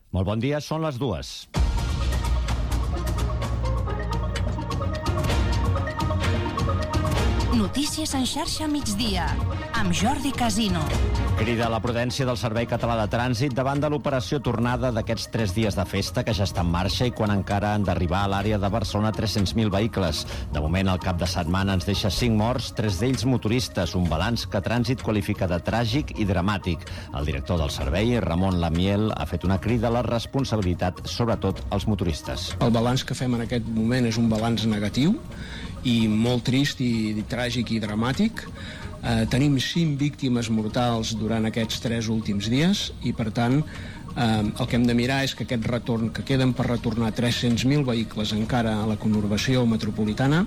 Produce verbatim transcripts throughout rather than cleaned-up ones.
Molt bon dia, són les dues. Notícies en xarxa migdia, amb Jordi Casino. Crida a la prudència del Servei Català de Trànsit davant de l'operació tornada d'aquests tres dies de festa que ja està en marxa i quan encara han d'arribar a l'àrea de Barcelona tres-cents mil vehicles. De moment, el cap de setmana ens deixa cinc morts, tres d'ells motoristes, un balanç que Trànsit qualifica de tràgic i dramàtic. El director del servei, Ramon Lamiel, ha fet una crida a la responsabilitat, sobretot als motoristes. El balanç que fem en aquest moment és un balanç negatiu i molt trist i, i tràgic i dramàtic. Eh, tenim cinc víctimes mortals durant aquests tres últims dies i per tant eh, el que hem de mirar és que aquest retorn, que queden per retornar tres-cents mil vehicles encara a la conurbació metropolitana,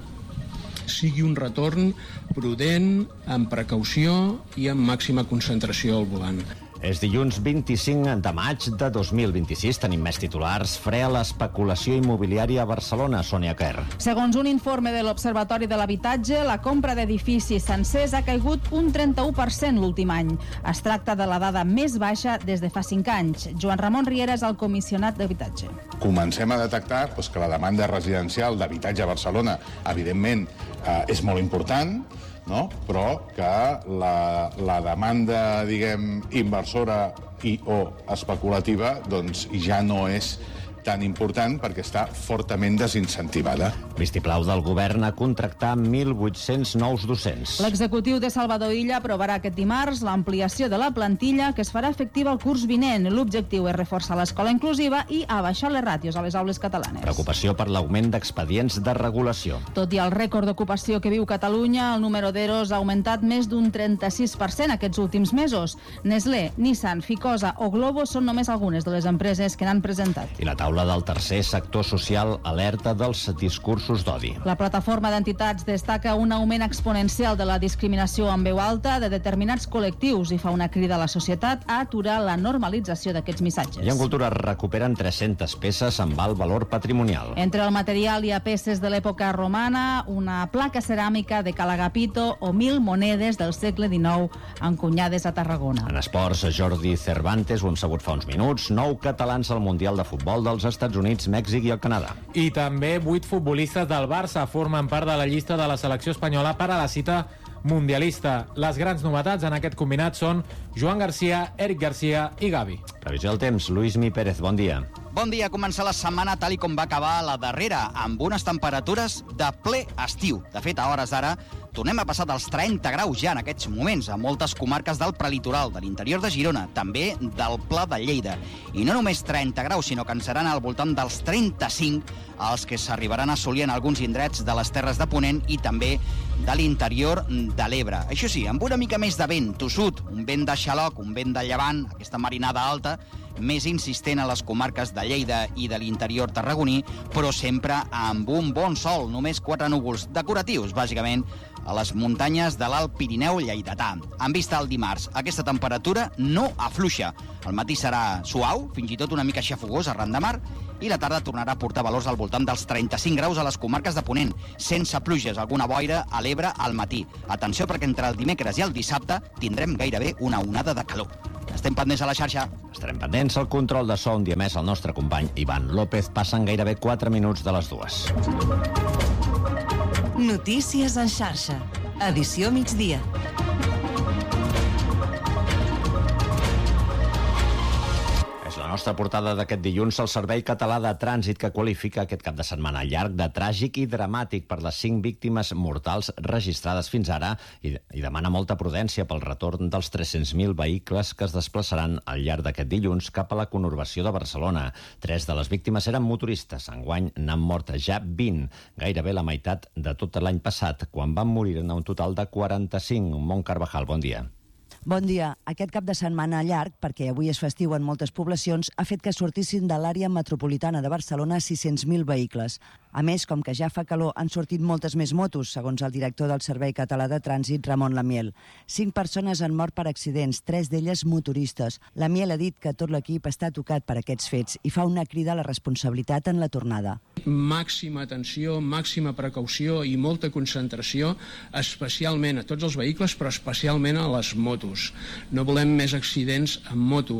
sigui un retorn prudent, amb precaució i amb màxima concentració al volant. És dilluns vint-i-cinc de maig de dos mil vint-i-sis. Tenim més titulars. Fre a l'especulació immobiliària a Barcelona, Sònia Kerr. Segons un informe de l'Observatori de l'Habitatge, la compra d'edificis sencers ha caigut un trenta-u per cent l'últim any. Es tracta de la dada més baixa des de fa cinc anys. Joan Ramon Riera és el comissionat d'habitatge. Comencem a detectar doncs, que la demanda residencial d'habitatge a Barcelona, evidentment, eh, és molt important, no? Però que la, la demanda, diguem, inversora i o especulativa doncs ja no és tan important perquè està fortament desincentivada. Vistiplau del govern a contractar mil vuit-cents nous docents. L'executiu de Salvador Illa aprovarà aquest dimarts l'ampliació de la plantilla que es farà efectiva el curs vinent. L'objectiu és reforçar l'escola inclusiva i abaixar les ràtios a les aules catalanes. Preocupació per l'augment d'expedients de regulació. Tot i el rècord d'ocupació que viu Catalunya, el número d'eros ha augmentat més d'un trenta-sis per cent aquests últims mesos. Nestlé, Nissan, Ficosa o Globo són només algunes de les empreses que n'han presentat. I la taula del tercer sector social alerta dels discursos d'odi. La plataforma d'entitats destaca un augment exponencial de la discriminació en veu alta de determinats col·lectius i fa una crida a la societat a aturar la normalització d'aquests missatges. I en cultura recuperen tres-centes peces amb alt valor patrimonial. Entre el material hi ha peces de l'època romana, una placa ceràmica de Calagapito o mil monedes del segle dinou encunyades a Tarragona. En esports, Jordi Cervantes, ho hem sabut fa uns minuts, nou catalans al Mundial de Futbol dels Estats Units, Mèxic i el Canadà. I també vuit futbolistes del Barça formen part de la llista de la selecció espanyola per a la cita mundialista. Les grans novetats en aquest combinat són Joan Garcia, Eric Garcia i Gavi. Previsió del temps, Luismi Pérez, bon dia. Bon dia, comença la setmana tal i com va acabar la darrera, amb unes temperatures de ple estiu. De fet, a hores d'ara, tornem a passar dels trenta graus ja en aquests moments a moltes comarques del prelitoral, de l'interior de Girona, també del Pla de Lleida. I no només trenta graus, sinó que en seran al voltant dels trenta-cinc els que s'arribaran a assolir en alguns indrets de les Terres de Ponent i també de l'interior de l'Ebre. Això sí, amb una mica més de vent tossut, un vent de xaloc, un vent de llevant, aquesta marinada alta, més insistent a les comarques de Lleida i de l'interior tarragoní, però sempre amb un bon sol, només quatre núvols decoratius, bàsicament, a les muntanyes de l'Alt Pirineu lleidatà. En vista al dimarts, aquesta temperatura no afluixa. El matí serà suau, fins i tot una mica xafogós arran de mar, i la tarda tornarà a portar valors al voltant dels trenta-cinc graus a les comarques de Ponent, sense pluges, alguna boira a l'Ebre al matí. Atenció, perquè entre el dimecres i el dissabte tindrem gairebé una onada de calor. Estem pendents a la xarxa. Estarem pendents al control de so un dia més el nostre company Ivan López. Passen gairebé quatre minuts de les dues. Notícies en xarxa. Edició migdia. La nostra portada d'aquest dilluns, el Servei Català de Trànsit, que qualifica aquest cap de setmana llarg de tràgic i dramàtic per les cinc víctimes mortals registrades fins ara i, i demana molta prudència pel retorn dels tres-cents mil vehicles que es desplaçaran al llarg d'aquest dilluns cap a la conurbació de Barcelona. Tres de les víctimes eren motoristes. Enguany n'han mort ja vint, gairebé la meitat de tot l'any passat, quan van morir en un total de quaranta-cinc. Mont Carvajal, bon dia. Bon dia. Aquest cap de setmana llarg, perquè avui és festiu en moltes poblacions, ha fet que sortissin de l'àrea metropolitana de Barcelona sis-cents mil vehicles. A més, com que ja fa calor, han sortit moltes més motos, segons el director del Servei Català de Trànsit, Ramon Lamiel. Cinc persones han mort per accidents, tres d'elles motoristes. Lamiel ha dit que tot l'equip està tocat per aquests fets i fa una crida a la responsabilitat en la tornada. Màxima atenció, màxima precaució i molta concentració, especialment a tots els vehicles, però especialment a les motos. No volem més accidents amb moto.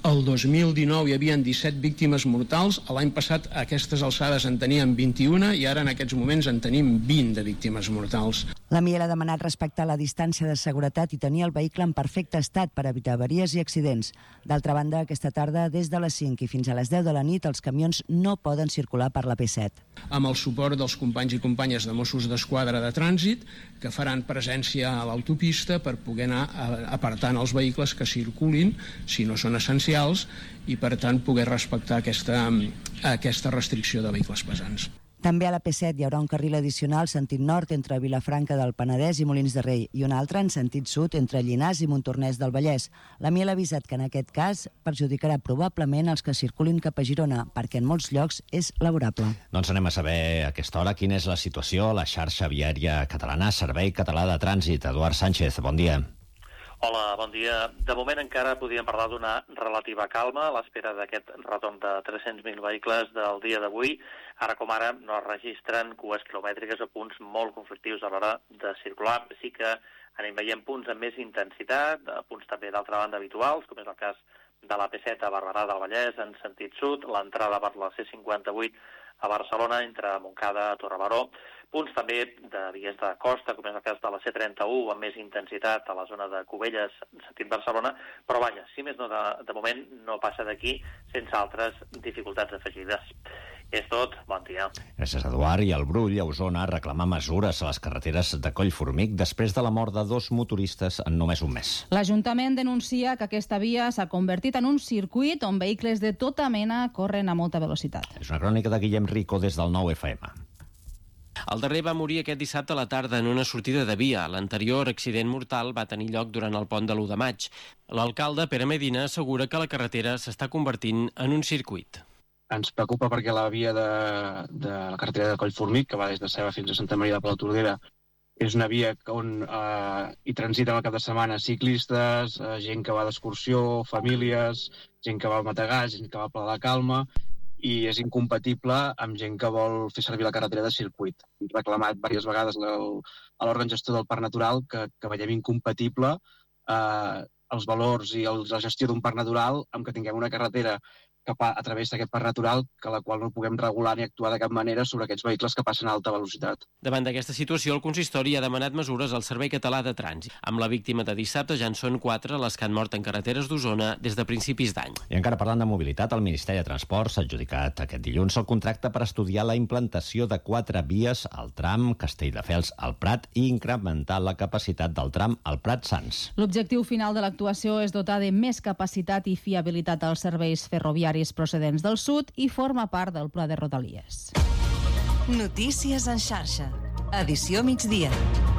El dos mil dinou hi havia disset víctimes mortals, l'any passat a aquestes alçades en teníem vint-i-una i ara en aquests moments en tenim vint de víctimes mortals. La Miel ha demanat respectar la distància de seguretat i tenir el vehicle en perfecte estat per evitar avaries i accidents. D'altra banda, aquesta tarda, des de les cinc i fins a les deu de la nit, els camions no poden circular per la P set. Amb el suport dels companys i companyes de Mossos d'Esquadra de Trànsit, que faran presència a l'autopista per poder anar apartant els vehicles que circulin, si no són essencials, i per tant poder respectar aquesta, aquesta restricció de vehicles pesants. També a la P set hi haurà un carril addicional sentit nord entre Vilafranca del Penedès i Molins de Rei i un altre en sentit sud entre Llinars i Montornès del Vallès. La Miel ha avisat que en aquest cas perjudicarà probablement els que circulin cap a Girona, perquè en molts llocs és laborable. Doncs anem a saber a aquesta hora quina és la situació a la xarxa viària catalana, Servei Català de Trànsit. Eduard Sánchez, bon dia. Hola, bon dia. De moment encara podríem parlar d'una relativa calma a l'espera d'aquest retorn de tres-cents mil vehicles del dia d'avui. Ara com ara no es registren cues quilomètriques a punts molt conflictius a l'hora de circular. Sí que anem veient punts amb més intensitat, punts també d'altra banda habituals, com és el cas de la P set a Barberà del Vallès en sentit sud, l'entrada per la C cinquanta-vuit a Barcelona entre Montcada a Torrebaró, punts també de vies de costa, com és el cas de la C trenta-u, amb més intensitat a la zona de Cubelles, en sentit Barcelona, però vaja, si més no, de, de moment no passa d'aquí sense altres dificultats afegides. És tot, bon dia. Gràcies, Eduard. I el Brull, a Osona, reclama mesures a les carreteres de Collformic després de la mort de dos motoristes en només un mes. L'Ajuntament denuncia que aquesta via s'ha convertit en un circuit on vehicles de tota mena corren a molta velocitat. És una crònica de Guillem Rico des del nou F M. El darrer va morir aquest dissabte a la tarda en una sortida de via. L'anterior accident mortal va tenir lloc durant el pont de l'u de maig. L'alcalde, Pere Medina, assegura que la carretera s'està convertint en un circuit. Ens preocupa perquè la via de, de la carretera de Collformic, que va des de Seva fins a Santa Maria de Palautordera, és una via on eh, hi transiten al cap de setmana ciclistes, eh, gent que va d'excursió, famílies, gent que va al Mategà, gent que va a Pla de la Calma, i és incompatible amb gent que vol fer servir la carretera de circuit. Hem reclamat diverses vegades el, a l'òrgan gestor del Parc Natural que, que veiem incompatible eh, els valors i el, la gestió d'un parc natural amb que tinguem una carretera cap a, a través d'aquest parc natural, que la qual no puguem regular ni actuar de cap manera sobre aquests vehicles que passen a alta velocitat. Davant d'aquesta situació, el consistori ha demanat mesures al Servei Català de Trànsit. Amb la víctima de dissabte ja en són quatre les que han mort en carreteres d'Osona des de principis d'any. I encara parlant de mobilitat, el Ministeri de Transports ha adjudicat aquest dilluns el contracte per estudiar la implantació de quatre vies al tram Castelldefels al Prat i incrementar la capacitat del tram al Prat-Sants. L'objectiu final de l'actuació és dotar de més capacitat i fiabilitat als serveis ferroviaris procedents del sud i forma part del Pla de Rodalies. Notícies en xarxa. Edició migdia.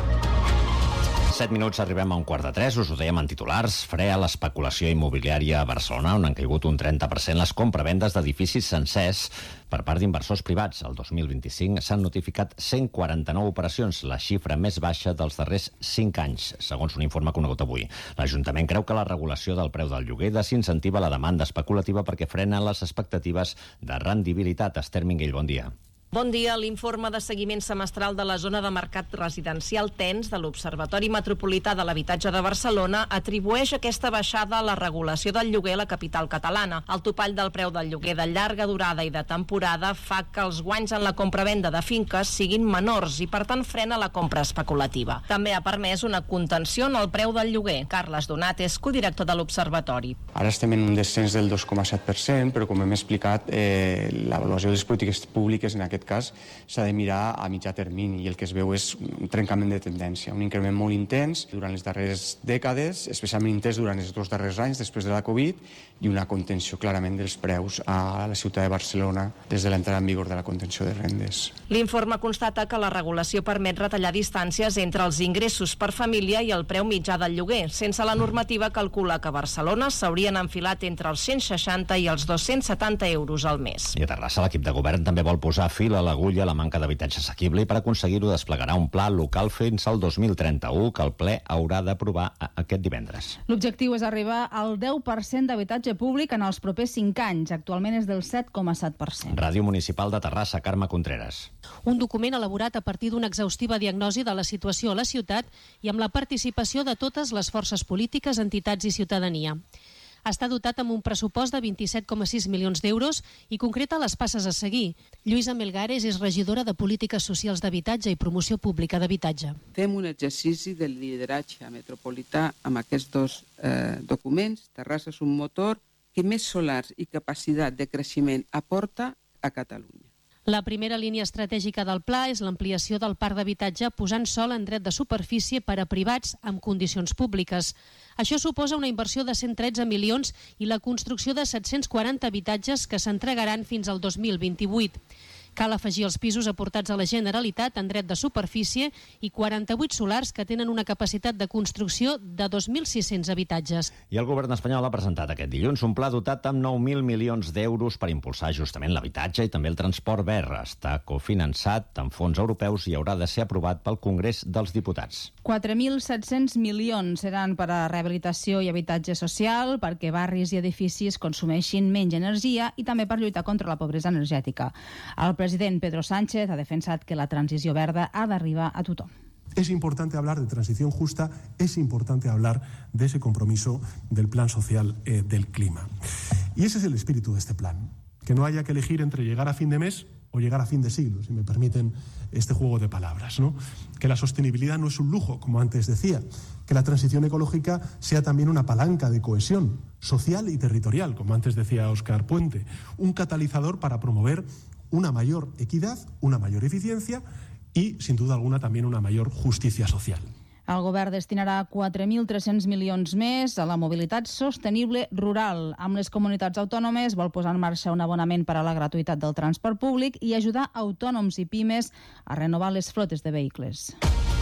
Set minuts, arribem a un quart de tres, us ho dèiem en titulars. Fre a l'especulació immobiliària a Barcelona, on han caigut un trenta per cent les compravendes d'edificis sencers per part d'inversors privats. El dos mil vint-i-cinc s'han notificat cent quaranta-nou operacions, la xifra més baixa dels darrers cinc anys, segons un informe conegut avui. L'Ajuntament creu que la regulació del preu del lloguer desincentiva la demanda especulativa perquè frena les expectatives de rendibilitat. Esther Minguell, bon dia. Bon dia. L'informe de seguiment semestral de la zona de mercat residencial T E N S de l'Observatori Metropolità de l'Habitatge de Barcelona atribueix aquesta baixada a la regulació del lloguer a la capital catalana. El topall del preu del lloguer de llarga durada i de temporada fa que els guanys en la compra-venda de finques siguin menors i, per tant, frena la compra especulativa. També ha permès una contenció en el preu del lloguer. Carles Donat és codirector de l'Observatori. Ara estem en un descens del dos coma set per cent, però com hem explicat, eh, l'avaluació de les polítiques públiques en aquest cas s'ha de mirar a mitjà termini i el que es veu és un trencament de tendència, un increment molt intens durant les darreres dècades, especialment intens durant els dos darrers anys després de la Covid, i una contenció clarament dels preus a la ciutat de Barcelona des de l'entrada en vigor de la contenció de rendes. L'informe constata que la regulació permet retallar distàncies entre els ingressos per família i el preu mitjà del lloguer. Sense la normativa calcula que a Barcelona s'haurien enfilat entre els cent seixanta i els dos-cents setanta euros al mes. I a Terrassa l'equip de govern també vol posar fil a l'agulla a la manca d'habitatge assequible i per aconseguir-ho desplegarà un pla local fins al dos mil trenta-u que el ple haurà d'aprovar aquest divendres. L'objectiu és arribar al deu per cent d'habitatge públic en els propers cinc anys. Actualment és del set coma set per cent. Ràdio Municipal de Terrassa, Carme Contreras. Un document elaborat a partir d'una exhaustiva diagnosi de la situació a la ciutat i amb la participació de totes les forces polítiques, entitats i ciutadania. Està dotat amb un pressupost de vint-i-set coma sis milions d'euros i concreta les passes a seguir. Lluïsa Melgares és regidora de Polítiques Socials d'Habitatge i Promoció Pública d'Habitatge. Fem un exercici del lideratge metropolità amb aquests dos eh, documents. Terrassa és un motor que més solars i capacitat de creixement aporta a Catalunya. La primera línia estratègica del pla és l'ampliació del parc d'habitatge posant sol en dret de superfície per a privats amb condicions públiques. Això suposa una inversió de cent tretze milions i la construcció de set-cents quaranta habitatges que s'entregaran fins al dos mil vint-i-vuit. Cal afegir els pisos aportats a la Generalitat en dret de superfície i quaranta-vuit solars que tenen una capacitat de construcció de dos mil sis-cents habitatges. I el govern espanyol ha presentat aquest dilluns un pla dotat amb nou mil milions d'euros per impulsar justament l'habitatge i també el transport verd. Està cofinançat amb fons europeus i haurà de ser aprovat pel Congrés dels Diputats. quatre mil set-cents milions seran per a rehabilitació i habitatge social, perquè barris i edificis consumeixin menys energia i també per lluitar contra la pobresa energètica. El president Pedro Sánchez ha defensat que la transició verda ha d'arribar a tothom. Es importante hablar de transición justa, es importante hablar de ese compromiso del plan social eh, del clima. Y ese es el espíritu de este plan, que no haya que elegir entre llegar a fin de mes o llegar a fin de siglo, si me permiten este juego de palabras, ¿no? Que la sostenibilidad no es un lujo, como antes decía, que la transición ecológica sea también una palanca de cohesión social y territorial, como antes decía Óscar Puente, un catalizador para promover una mayor equidad, una mayor eficiencia y, sin duda alguna, también una mayor justicia social. El govern destinarà quatre mil tres-cents milions més a la mobilitat sostenible rural. Amb les comunitats autònomes vol posar en marxa un abonament per a la gratuïtat del transport públic i ajudar autònoms i pimes a renovar les flotes de vehicles.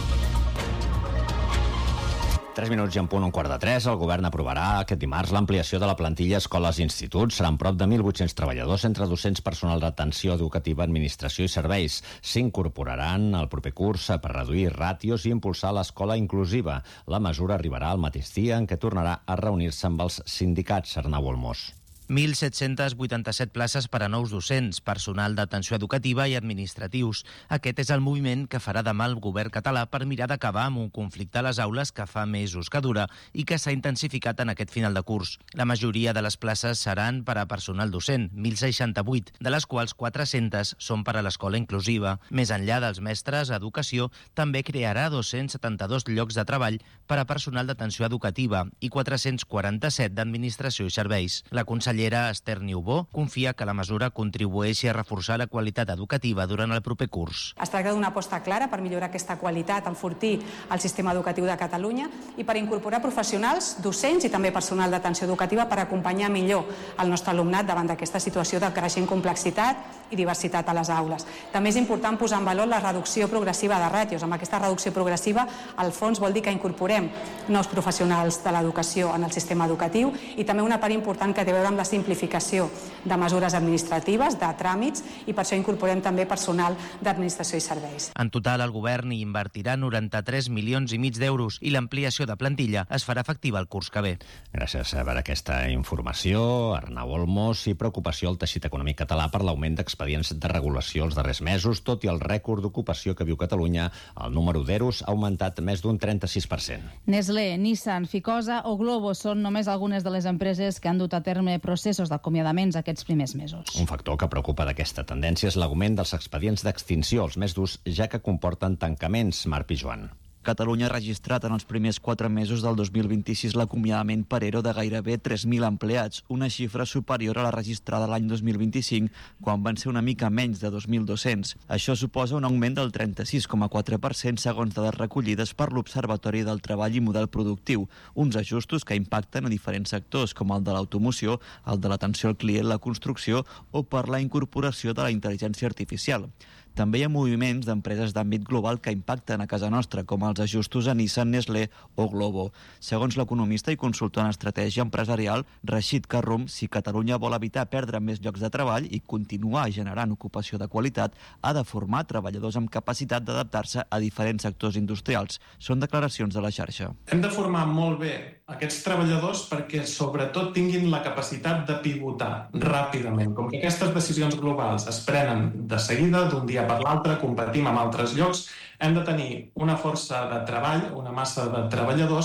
Tres minuts i en punt un quart de tres. El govern aprovarà aquest dimarts l'ampliació de la plantilla a escoles i instituts. Seran prop de mil vuit-cents treballadors, entre docents, personal d'atenció educativa, administració i serveis. S'incorporaran al proper curs per reduir ràtios i impulsar l'escola inclusiva. La mesura arribarà al mateix dia en què tornarà a reunir-se amb els sindicats. Arnau Olmos. mil set-cents vuitanta-set places per a nous docents, personal d'atenció educativa i administratius. Aquest és el moviment que farà demà el govern català per mirar d'acabar amb un conflicte a les aules que fa mesos que dura i que s'ha intensificat en aquest final de curs. La majoria de les places seran per a personal docent, mil seixanta-vuit, de les quals quatre-centes són per a l'escola inclusiva. Més enllà dels mestres, Educació també crearà dos-cents setanta-dos llocs de treball per a personal d'atenció educativa i quatre-cents quaranta-set d'administració i serveis. La consellera Esther Niubó confia que la mesura contribueixi a reforçar la qualitat educativa durant el proper curs. Es tracta d'una aposta clara per millorar aquesta qualitat, enfortir el sistema educatiu de Catalunya i per incorporar professionals, docents i també personal d'atenció educativa per acompanyar millor el nostre alumnat davant d'aquesta situació de creixent complexitat i diversitat a les aules. També és important posar en valor la reducció progressiva de ràtios. Amb aquesta reducció progressiva, al fons vol dir que incorporem nous professionals de l'educació en el sistema educatiu i també una part important que té a veure amb la simplificació de mesures administratives, de tràmits, i per això incorporem també personal d'administració i serveis. En total, el govern hi invertirà noranta-tres milions i mig d'euros i l'ampliació de plantilla es farà efectiva el curs que ve. Gràcies per aquesta informació, Arnau Olmos. I preocupació al teixit econòmic català per l'augment d'expedients de regulació els darrers mesos. Tot i el rècord d'ocupació que viu Catalunya, el número d'eros ha augmentat més d'un trenta-sis per cent. Nestlé, Nissan, Ficosa o Glovo són només algunes de les empreses que han dut a terme processos d'acomiadaments aquests primers mesos. Un factor que preocupa d'aquesta tendència és l'augment dels expedients d'extinció, els més durs, ja que comporten tancaments. Marc Pijuan. Catalunya ha registrat en els primers quatre mesos del dos mil vint-i-sis l'acomiadament per ERO de gairebé tres mil empleats, una xifra superior a la registrada l'any dos mil vint-i-cinc, quan van ser una mica menys de dos mil dos-cents. Això suposa un augment del trenta-sis coma quatre per cent segons dades recollides per l'Observatori del Treball i Model Productiu, uns ajustos que impacten a diferents sectors, com el de l'automoció, el de l'atenció al client, la construcció o per la incorporació de la intel·ligència artificial. També hi ha moviments d'empreses d'àmbit global que impacten a casa nostra, com els ajustos a Nissan, Nestlé o Glovo. Segons l'economista i consultor en estratègia empresarial, Rashid Karrum, si Catalunya vol evitar perdre més llocs de treball i continuar generant ocupació de qualitat, ha de formar treballadors amb capacitat d'adaptar-se a diferents sectors industrials. Són declaracions de la xarxa. Hem de formar molt bé aquests treballadors perquè sobretot tinguin la capacitat de pivotar ràpidament. Com que aquestes decisions globals es prenen de seguida, d'un dia per l'altre, competim amb altres llocs, hem de tenir una força de treball, una massa de treballadors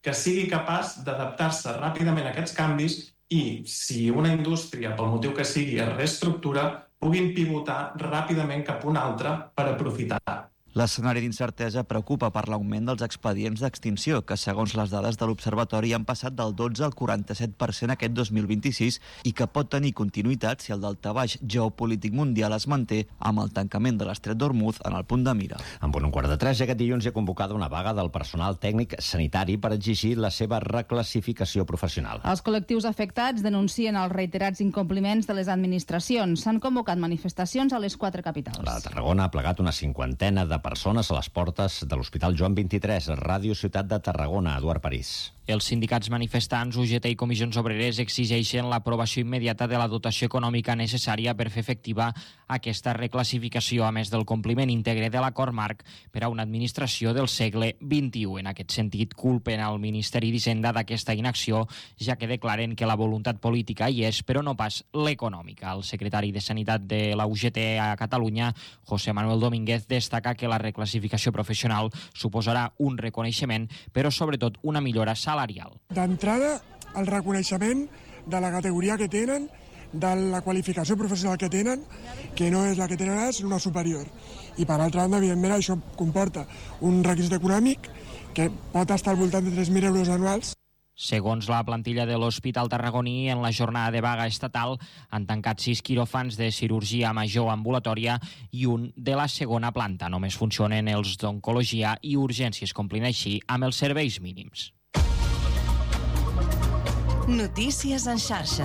que sigui capaç d'adaptar-se ràpidament a aquests canvis i, si una indústria, pel motiu que sigui, es reestructura, puguin pivotar ràpidament cap a una altra per aprofitar. L'escenari d'incertesa preocupa per l'augment dels expedients d'extinció, que segons les dades de l'Observatori han passat del dotze al quaranta-set per cent aquest dos mil vint-i-sis i que pot tenir continuïtat si el daltabaix geopolític mundial es manté amb el tancament de l'estret d'Hormuz en el punt de mira. En punt un quart de tres, aquest dilluns hi ha convocada una vaga del personal tècnic sanitari per exigir la seva reclassificació professional. Els col·lectius afectats denuncien els reiterats incompliments de les administracions. S'han convocat manifestacions a les quatre capitals. La de Tarragona ha plegat una cinquantena de persones a les portes de l'Hospital Joan vint-i-tres, Ràdio Ciutat de Tarragona, Eduard París. Els sindicats manifestants, U G T i Comissions Obreres exigeixen l'aprovació immediata de la dotació econòmica necessària per fer efectiva aquesta reclassificació, a més del compliment íntegre de l'acord marc per a una administració del segle vint-i-u. En aquest sentit, culpen al Ministeri d'Hisenda d'aquesta inacció, ja que declaren que la voluntat política hi és, però no pas l'econòmica. El secretari de Sanitat de la U G T a Catalunya, José Manuel Domínguez, destaca que la reclassificació professional suposarà un reconeixement, però sobretot una millora salarial. D'entrada, el reconeixement de la categoria que tenen, de la qualificació professional que tenen, que no és la que tenen ara, sinó una superior. I per altra banda, evidentment, això comporta un requisit econòmic que pot estar al voltant de tres mil euros anuals. Segons la plantilla de l'Hospital Tarragoní, en la jornada de vaga estatal han tancat sis quiròfans de cirurgia major ambulatòria i un de la segona planta. Només funcionen els d'oncologia i urgències, complint així amb els serveis mínims. Notícies en xarxa.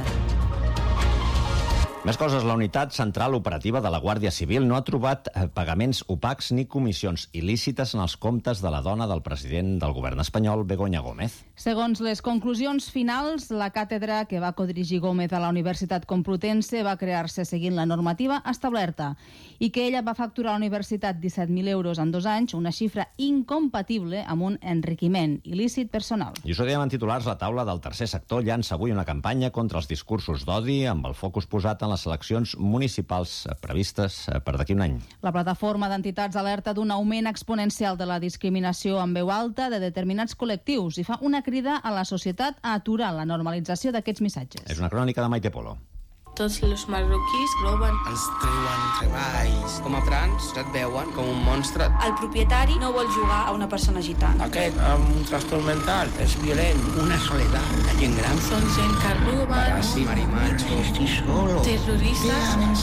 Més coses, la unitat central operativa de la Guàrdia Civil no ha trobat pagaments opacs ni comissions il·lícites en els comptes de la dona del president del govern espanyol, Begoña Gómez. Segons les conclusions finals, la càtedra que va codirigir Gómez a la Universitat Complutense va crear-se seguint la normativa establerta i que ella va facturar a la universitat disset mil euros en dos anys, una xifra incompatible amb un enriquiment il·lícit personal. I us ho dèiem en titulars, la taula del tercer sector llança avui una campanya contra els discursos d'odi amb el focus posat en les eleccions municipals previstes per d'aquí un any. La plataforma d'entitats alerta d'un augment exponencial de la discriminació en veu alta de determinats col·lectius i fa una crida a la societat a aturar la normalització d'aquests missatges. És una crònica de Maite Polo. Tots els marroquís roben. Els treuen treballs. Com a trans et veuen com un monstre. El propietari no vol jugar a una persona gitana. Aquest amb un trastorn mental és violent. Una soledat. La gent gran. Són gent que roben. Paràsit, marimatxos. Terroristes.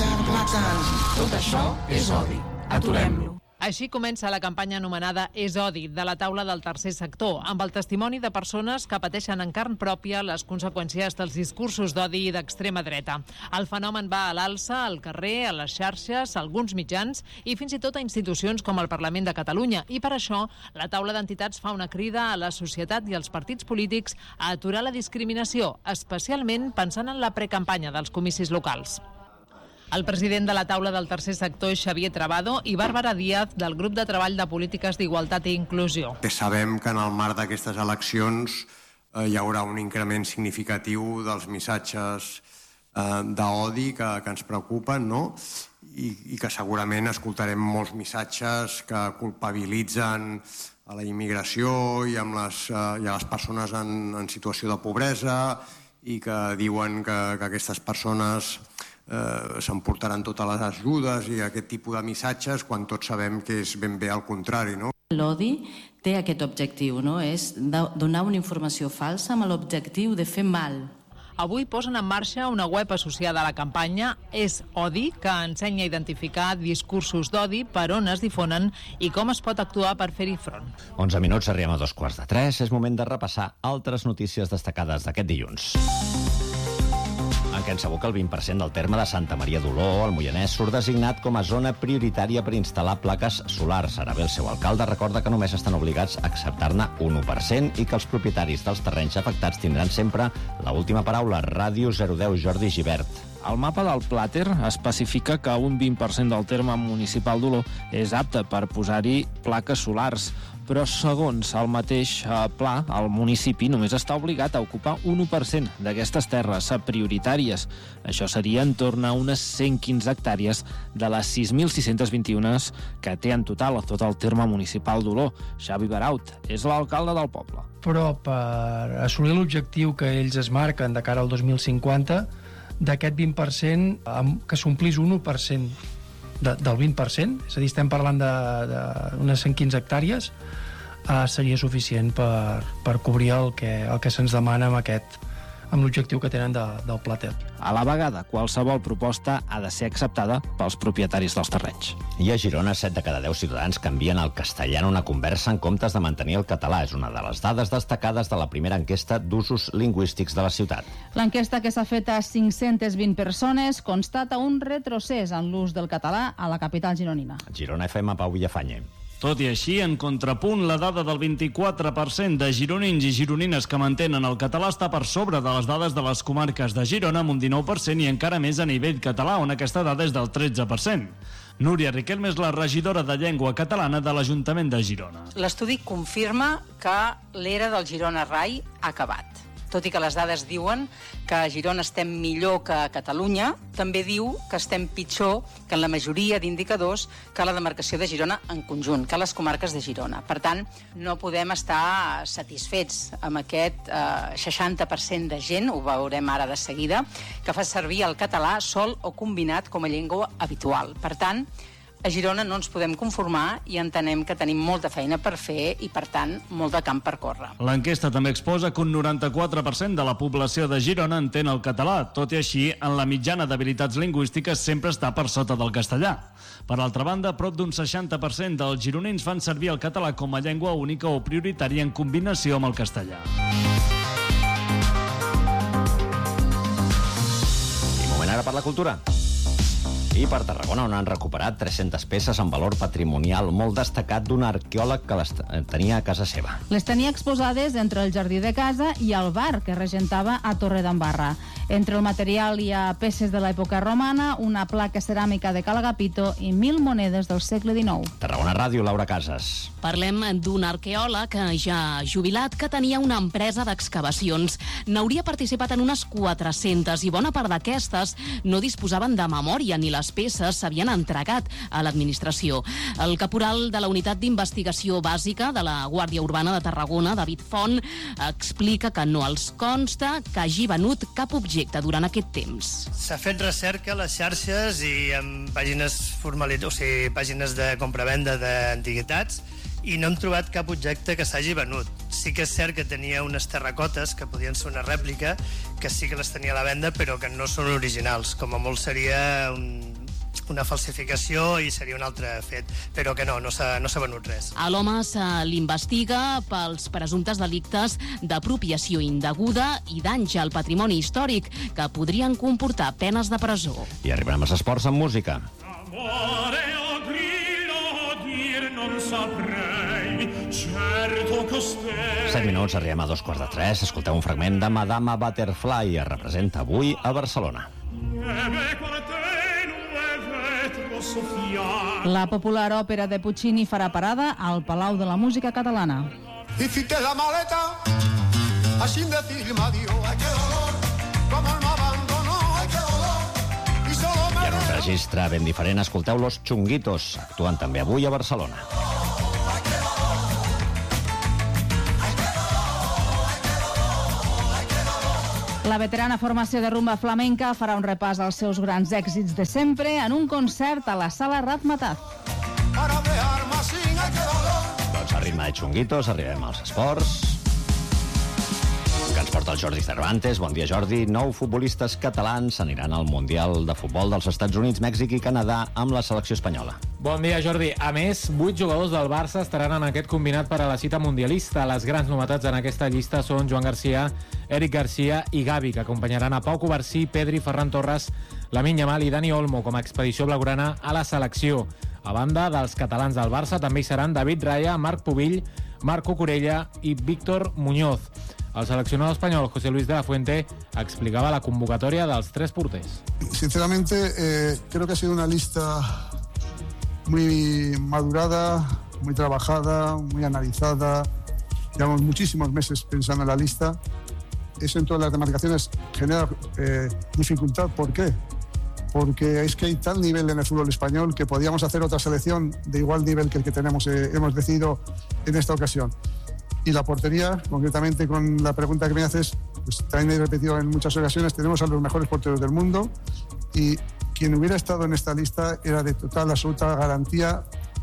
Tot això és odi. Aturem-lo. Així comença la campanya anomenada És odi, de la taula del tercer sector, amb el testimoni de persones que pateixen en carn pròpia les conseqüències dels discursos d'odi d'extrema dreta. El fenomen va a l'alça, al carrer, a les xarxes, a alguns mitjans i fins i tot a institucions com el Parlament de Catalunya. I per això, la taula d'entitats fa una crida a la societat i als partits polítics a aturar la discriminació, especialment pensant en la precampanya dels comicis locals. El president de la taula del tercer sector és Xavier Trabado i Bàrbara Díaz, del grup de treball de polítiques d'igualtat i inclusió. Que sabem que en el marc d'aquestes eleccions eh, hi haurà un increment significatiu dels missatges eh, d'odi que, que ens preocupen, no? I, i que segurament escoltarem molts missatges que culpabilitzen a la immigració i, amb les, eh, i a les persones en, en situació de pobresa i que diuen que, que aquestes persones Eh, s'emportaran totes les ajudes i aquest tipus de missatges quan tots sabem que és ben bé al contrari, no? L'odi té aquest objectiu, no? És donar una informació falsa amb l'objectiu de fer mal. Avui posen en marxa una web associada a la campanya És Odi, que ensenya a identificar discursos d'odi, per on es difonen i com es pot actuar per fer-hi front. onze minuts, arribem a dos quarts de tres. És moment de repassar altres notícies destacades d'aquest dilluns. En què ens aboca el vint per cent del terme de Santa Maria d'Oló, al Moianès, surt designat com a zona prioritària per instal·lar plaques solars. Ara bé, el seu alcalde recorda que només estan obligats a acceptar-ne un u per cent i que els propietaris dels terrenys afectats tindran sempre l'última paraula. Ràdio zero deu, Jordi Gibert. El mapa del Plàter especifica que un vint per cent del terme municipal d'Oló és apte per posar-hi plaques solars. però segons el mateix pla, el municipi només està obligat a ocupar un u per cent d'aquestes terres prioritàries. Això seria en torn a unes cent quinze hectàrees de les sis mil sis-cents vint-i-un que té en total a tot el terme municipal d'Oló. Xavi Baraut és l'alcalde del poble. Però per assolir l'objectiu que ells es marquen de cara al dos mil cinquanta, d'aquest vint per cent, que s'omplís un u per cent de, del vint per cent, és a dir, estem parlant d'unes cent quinze hectàrees, eh, seria suficient per, per cobrir el que, el que se'ns demana amb aquest amb l'objectiu que tenen de, del Plater. A la vegada, qualsevol proposta ha de ser acceptada pels propietaris dels terrenys. I a Girona, set de cada deu ciutadans canvien el castellà en una conversa en comptes de mantenir el català. És una de les dades destacades de la primera enquesta d'usos lingüístics de la ciutat. L'enquesta, que s'ha fet a cinc-centes vint persones, constata un retrocés en l'ús del català a la capital gironina. Girona F M, Pau Villafanye. Tot i així, en contrapunt, la dada del vint-i-quatre per cent de gironins i gironines que mantenen el català està per sobre de les dades de les comarques de Girona, amb un dinou per cent, i encara més a nivell català, on aquesta dada és del tretze per cent. Núria Riquelme és la regidora de Llengua Catalana de l'Ajuntament de Girona. L'estudi confirma que l'era del Girona Rai ha acabat. Tot i que les dades diuen que a Girona estem millor que a Catalunya, també diu que estem pitjor que en la majoria d'indicadors que la demarcació de Girona en conjunt, que les comarques de Girona. Per tant, no podem estar satisfets amb aquest eh, seixanta per cent de gent, ho veurem ara de seguida, que fa servir el català sol o combinat com a llengua habitual. Per tant, a Girona no ens podem conformar i entenem que tenim molta feina per fer i, per tant, molt de camp per córrer. L'enquesta també exposa que un noranta-quatre per cent de la població de Girona entén el català. Tot i així, en la mitjana d'habilitats lingüístiques sempre està per sota del castellà. Per altra banda, prop d'un seixanta per cent dels gironins fan servir el català com a llengua única o prioritària en combinació amb el castellà. I moment ara per la cultura. I per Tarragona, on han recuperat tres-centes peces amb valor patrimonial molt destacat d'un arqueòleg que les tenia a casa seva. Les tenia exposades entre el jardí de casa i el bar que regentava a Torredembarra. Entre el material hi ha peces de l'època romana, una placa ceràmica de Cal Agapito i mil monedes del segle dinou. Tarragona Ràdio, Laura Casas. Parlem d'un arqueòleg ja jubilat que tenia una empresa d'excavacions. N'hauria participat en unes quatre-centes i bona part d'aquestes no disposaven de memòria ni les peces s'havien entregat a l'administració. El caporal de la Unitat d'Investigació Bàsica de la Guàrdia Urbana de Tarragona, David Font, explica que no els consta que hagi venut cap objecte durant aquest temps. S'ha fet recerca a les xarxes i en pàgines formalitzades, o sigui, pàgines de compravenda d'antiguitats, i no hem trobat cap objecte que s'hagi venut. Sí que és cert que tenia unes terracotes que podien ser una rèplica, que sí que les tenia a la venda, però que no són originals. Com a molt seria un, una falsificació i seria un altre fet, però que no, no s'ha no s'ha venut res. A l'home se l'investiga pels presumptes delictes d'apropiació indeguda i danys al patrimoni històric, que podrien comportar penes de presó. I arribarem als esports amb música. set minuts, arribem a dos quarts de tres. Escolteu un fragment de Madama Butterfly. Es representa avui a Barcelona. La popular òpera de Puccini farà parada al Palau de la Música Catalana. Hiciste la maleta, así decirme adiós. Ay, qué dolor, como él me abandonó. Ay, qué dolor, y solo me... I en un registre ben diferent, escolteu Los Chunguitos. Actuen també avui a Barcelona. La veterana formació de rumba flamenca farà un repàs als seus grans èxits de sempre en un concert a la Sala Razmataz. Doncs a ritme de Chunguitos arribem als esports, que ens porta el Jordi Cervantes. Bon dia, Jordi. Nou futbolistes catalans aniran al Mundial de Futbol dels Estats Units, Mèxic i Canadà amb la selecció espanyola. Bon dia, Jordi. A més, vuit jugadors del Barça estaran en aquest combinat per a la cita mundialista. Les grans novetats en aquesta llista són Joan Garcia, Eric Garcia i Gavi, que acompanyaran a Pau Covarsí, Pedri, Ferran Torres, Lamine Yamal i Dani Olmo com a expedició blaugrana a la selecció. A banda dels catalans del Barça també hi seran David Raya, Marc Pubill, Marco Corella i Víctor Muñoz. El seleccionador espanyol José Luis de la Fuente explicaba la convocatoria de los tres porters. Sinceramente, eh, creo que ha sido una lista muy madurada, muy trabajada, muy analizada. Llevamos muchísimos meses pensando en la lista. Eso en todas las demarcaciones genera eh, dificultad. ¿Por qué? Porque es que hay tal nivel en el fútbol español que podíamos hacer otra selección de igual nivel que el que tenemos, eh, hemos decidido en esta ocasión. Y la portería, concretamente con la pregunta que me haces, pues también he repetido en muchas ocasiones, tenemos a los mejores porteros del mundo y quien hubiera estado en esta lista era de total, absoluta garantía,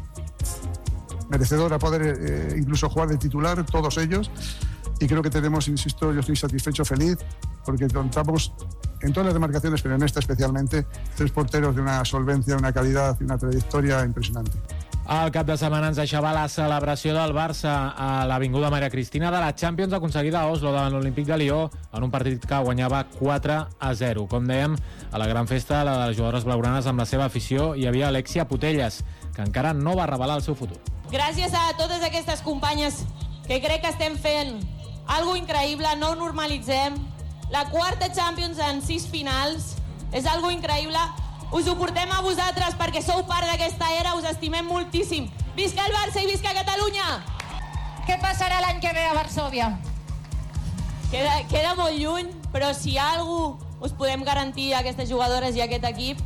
merecedor a poder eh, incluso jugar de titular, todos ellos. Y creo que tenemos, insisto, yo estoy satisfecho, feliz, porque contamos en todas las demarcaciones, pero en esta especialmente, tres porteros de una solvencia, una calidad y una trayectoria impresionante. El cap de setmana ens deixava la celebració del Barça a l'Avinguda Maria Cristina de la Champions aconseguida a Oslo davant l'Olímpic de Lió en un partit que guanyava quatre a zero. Com dèiem, a la gran festa, la de les jugadores blaugranes amb la seva afició, hi havia Alexia Putellas, que encara no va revelar el seu futur. Gràcies a totes aquestes companyes que crec que estem fent algo increïble, no ho normalitzem. La quarta Champions en sis finals és algo increïble. Us ho portem a vosaltres perquè sou part d'aquesta era, us estimem moltíssim. Visca el Barça i visca Catalunya! Què passarà l'any que ve a Varsòvia? Queda, queda molt lluny, però si algú us podem garantir a aquestes jugadores i a aquest equip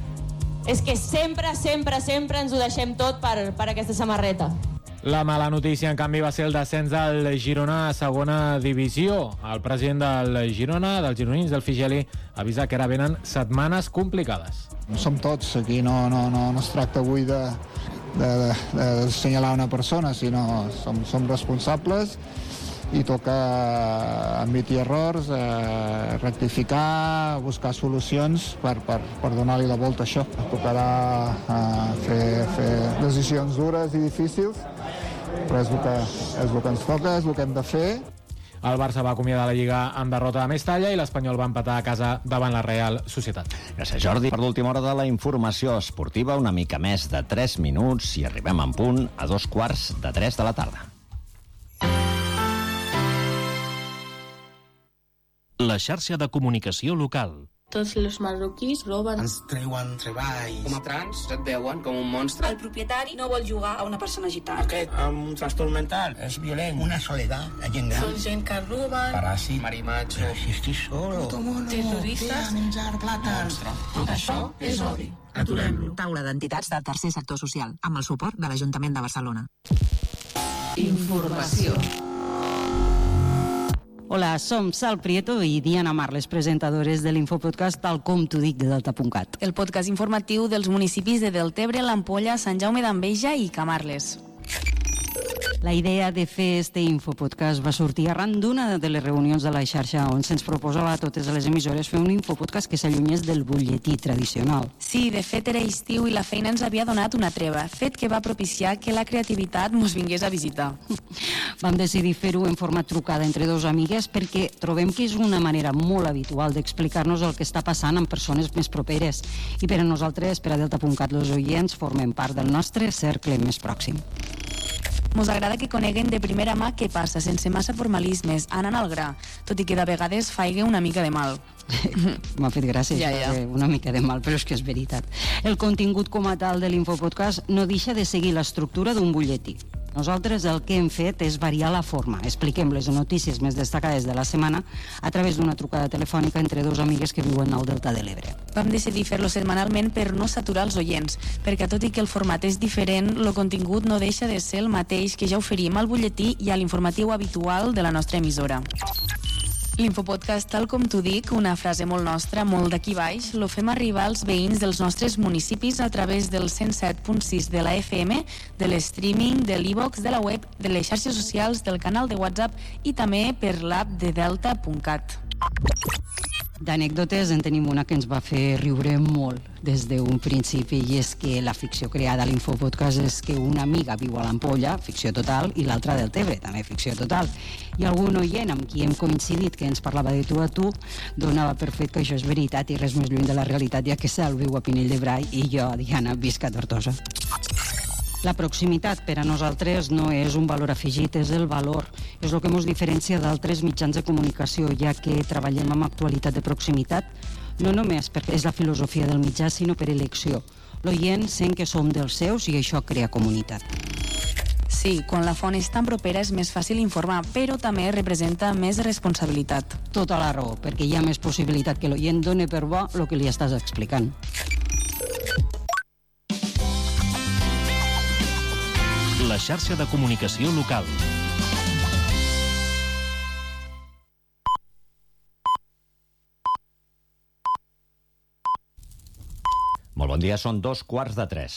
és que sempre, sempre, sempre ens ho deixem tot per, per aquesta samarreta. La mala notícia, en canvi, va ser el descens del Girona a segona divisió. El president del Girona, dels gironins, del Figeli, avisa que ara venen setmanes complicades. Som tots, aquí no, no, no, no es tracta avui de, de, de, de assenyalar una persona, sinó som, som responsables i toca admetre errors, eh, rectificar, buscar solucions per, per, per donar-li la volta a això. Tocarà eh, fer, fer decisions dures i difícils, però és el, que, és el que ens toca, és el que hem de fer. El Barça va acomiadar la Lliga amb derrota de més talla i l'Espanyol va empatar a casa davant la Real Societat. Gràcies, Jordi. Per l'última hora de la informació esportiva, una mica més de tres minuts i arribem en punt a dos quarts de tres de la tarda. La xarxa de comunicació local. Tots els marroquís roben. Ens treuen treball. Com a trans et veuen com un monstre. El propietari no vol jugar a una persona gitana. Aquest amb un trastorn mental és violent. Una soledat, la gent gran. Són gent que roben. Paràsit, marimacho. Si estic solo. Terroristes. a menjar plàtans. Tot això és odi. Aturem-lo. Taula d'entitats del tercer sector social, amb el suport de l'Ajuntament de Barcelona. Informació. Hola, som Sal Prieto i Diana Marles, presentadores de l'infopodcast Tal com t'ho dic de Delta punt cat. El podcast informatiu dels municipis de Deltebre, l'Ampolla, Sant Jaume d'Enveja i Camarles. La idea de fer este infopodcast va sortir arran d'una de les reunions de la xarxa on se'ns proposava a totes les emissores fer un infopodcast que s'allunyés del butlletí tradicional. Sí, de fet era estiu i la feina ens havia donat una treva, fet que va propiciar que la creativitat mos vingués a visitar. Vam decidir fer-ho en format trucada entre dos amigues perquè trobem que és una manera molt habitual d'explicar-nos el que està passant amb persones més properes i per a nosaltres, per a Delta punt cat, els oients formen part del nostre cercle més pròxim. Mos agrada que coneguen de primera mà què passa, sense massa formalismes, anant al gra, tot i que de vegades faigui una mica de mal. M'ha fet gràcia, ja, ja. una mica de mal, però és que és veritat. El contingut com a tal de l'infopodcast no deixa de seguir l'estructura d'un butlletí. Nosaltres el que hem fet és variar la forma. Expliquem les notícies més destacades de la setmana a través d'una trucada telefònica entre dos amigues que viuen al Delta de l'Ebre. Vam decidir fer-lo setmanalment per no saturar els oients, perquè tot i que el format és diferent, el contingut no deixa de ser el mateix que ja oferim al butlletí i a l'informatiu habitual de la nostra emissora. L'infopodcast, tal com t'ho dic, una frase molt nostra, molt d'aquí baix, lo fem arribar als veïns dels nostres municipis a través del cent set punt sis de la F M, de l'streaming, de l'e-box, de la web, de les xarxes socials, del canal de WhatsApp i també per l'app de Delta punt cat. D'anècdotes en tenim una que ens va fer riure molt des d'un principi i és que la ficció creada a l'Infopodcast és que una amiga viu a l'Ampolla, ficció total, i l'altra del Tebre, també ficció total. I algun oient amb qui hem coincidit que ens parlava de tu a tu donava per fet que això és veritat i res més lluny de la realitat, ja que Sal viu a Pinell de Brai i jo, Diana, visc a Tortosa. La proximitat per a nosaltres no és un valor afegit, és el valor. És el que ens diferencia d'altres mitjans de comunicació, ja que treballem amb actualitat de proximitat, no només perquè és la filosofia del mitjà, sinó per elecció. L'oient sent que som dels seus i això crea comunitat. Sí, quan la font és tan propera és més fàcil informar, però també representa més responsabilitat. Tota la raó, perquè hi ha més possibilitat que l'oient doni per bo el que li estàs explicant. La xarxa de comunicació local. Molt bon dia, són dos quarts de tres.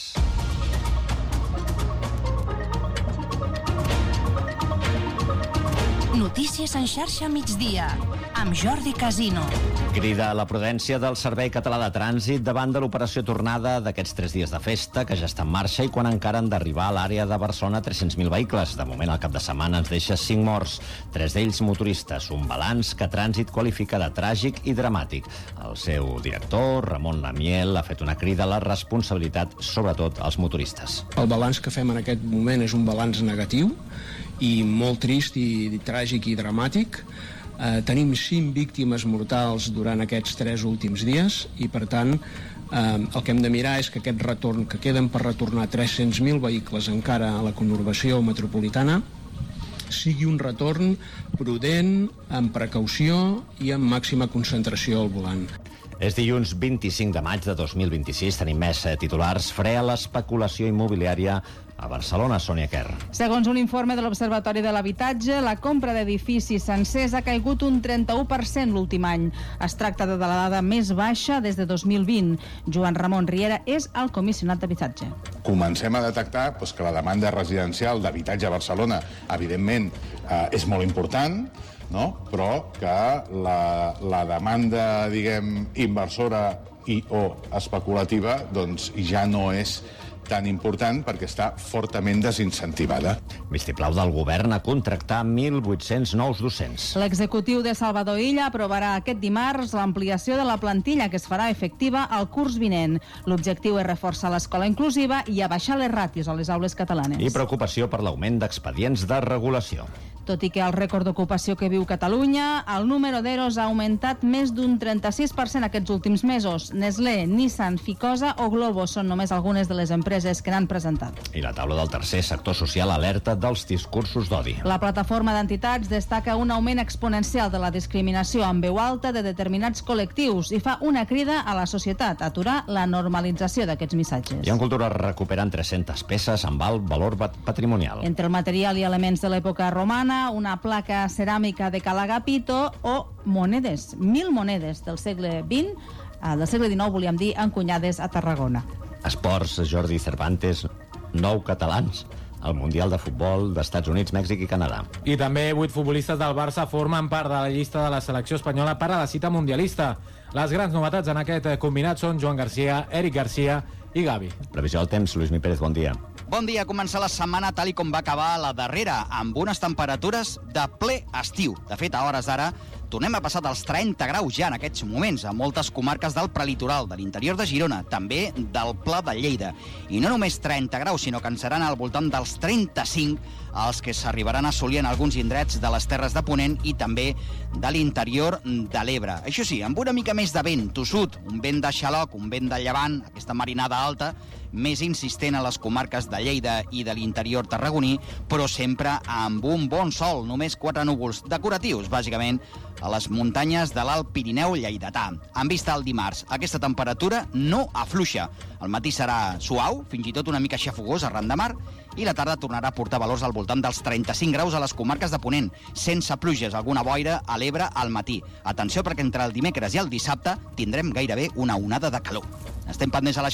Notícies en xarxa migdia, amb Jordi Casino. Crida a la prudència del Servei Català de Trànsit davant de l'operació tornada d'aquests tres dies de festa que ja està en marxa i quan encara han d'arribar a l'àrea de Barcelona tres-cents mil vehicles. De moment, el cap de setmana ens deixa cinc morts, tres d'ells motoristes, un balanç que Trànsit qualifica de tràgic i dramàtic. El seu director, Ramon Lamiel, ha fet una crida a la responsabilitat, sobretot als motoristes. El balanç que fem en aquest moment és un balanç negatiu i molt trist i tràgic i dramàtic. Eh, tenim cinc víctimes mortals durant aquests tres últims dies i, per tant, eh, el que hem de mirar és que aquest retorn, que queden per retornar tres-cents mil vehicles encara a la conurbació metropolitana, sigui un retorn prudent, amb precaució i amb màxima concentració al volant. És dilluns vint-i-cinc de maig de dos mil vint-i-sis. Tenim més titulars. Fre a l'especulació immobiliària a Barcelona, Sònia Kerr. Segons un informe de l'Observatori de l'Habitatge, la compra d'edificis sencers ha caigut un trenta-u per cent l'últim any. Es tracta de la dada més baixa des de dos mil vint. Joan Ramon Riera és el comissionat d'habitatge. Comencem a detectar doncs, que la demanda residencial d'habitatge a Barcelona, evidentment, eh, és molt important, no? Però que la, la demanda, diguem, inversora i o especulativa doncs, ja no és tan important perquè està fortament desincentivada. Vistiplau del govern a contractar mil vuit-cents nous docents. L'executiu de Salvador Illa aprovarà aquest dimarts l'ampliació de la plantilla que es farà efectiva al curs vinent. L'objectiu és reforçar l'escola inclusiva i abaixar les ràtios a les aules catalanes. I preocupació per l'augment d'expedients de regulació. Tot i que el rècord d'ocupació que viu Catalunya, el número d'eros ha augmentat més d'un trenta-sis per cent aquests últims mesos. Nestlé, Nissan, Ficosa o Globo són només algunes de les empreses que n'han presentat. I la taula del tercer sector social alerta dels discursos d'odi. La plataforma d'entitats destaca un augment exponencial de la discriminació en veu alta de determinats col·lectius i fa una crida a la societat a aturar la normalització d'aquests missatges. I en cultura recuperen tres-centes peces amb alt valor patrimonial. Entre el material i elements de l'època romana, una placa ceràmica de Calagapito o monedes, mil monedes del segle vint, del segle dinou, volíem dir, encunyades a Tarragona. Esports, Jordi Cervantes, nou catalans al Mundial de Futbol d'Estats Units, Mèxic i Canadà. I també vuit futbolistes del Barça formen part de la llista de la selecció espanyola per a la cita mundialista. Les grans novetats en aquest combinat són Joan Garcia, Eric Garcia i Gavi. Previsió del temps, Lluís Mi Pérez, bon dia. Bon dia, començar la setmana tal i com va acabar la darrera, amb unes temperatures de ple estiu. De fet, a hores d'ara, tornem a passar dels trenta graus ja en aquests moments a moltes comarques del prelitoral, de l'interior de Girona, també del Pla de Lleida. I no només trenta graus, sinó que en seran al voltant dels trenta-cinc els que s'arribaran a assolir en alguns indrets de les Terres de Ponent i també de l'interior de l'Ebre. Això sí, amb una mica més de vent tossut, un vent de xaloc, un vent de llevant, aquesta marinada alta, més insistent a les comarques de Lleida i de l'interior tarragoní, però sempre amb un bon sol, només quatre núvols decoratius, bàsicament, a les muntanyes de l'Alt Pirineu lleidatà. En vista al dimarts, aquesta temperatura no afluixa. El matí serà suau, fins i tot una mica xafogós arran de mar, i la tarda tornarà a portar valors al voltant dels trenta-cinc graus a les comarques de Ponent, sense pluges, alguna boira a l'Ebre al matí. Atenció, perquè entre el dimecres i el dissabte tindrem gairebé una onada de calor. Estem pendents a la